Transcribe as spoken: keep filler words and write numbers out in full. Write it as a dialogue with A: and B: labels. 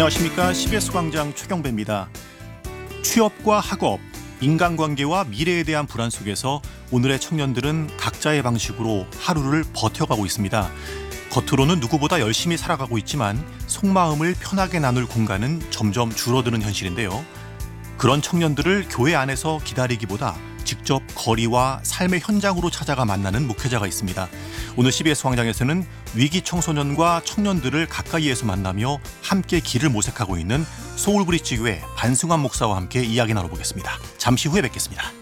A: 안녕하십니까. 씨비에스 광장 최경배입니다. 취업과 학업, 인간관계와 미래에 대한 불안 속에서 오늘의 청년들은 각자의 방식으로 하루를 버텨가고 있습니다. 겉으로는 누구보다 열심히 살아가고 있지만 속마음을 편하게 나눌 공간은 점점 줄어드는 현실인데요. 그런 청년들을 교회 안에서 기다리기보다 직접 거리와 삶의 현장으로 찾아가 만나는 목회자가 있습니다. 오늘 씨비에스 광장에서는 위기 청소년과 청년들을 가까이에서 만나며 함께 길을 모색하고 있는 소울브릿지 교회 반승환 목사와 함께 이야기 나눠보겠습니다. 잠시 후에 뵙겠습니다.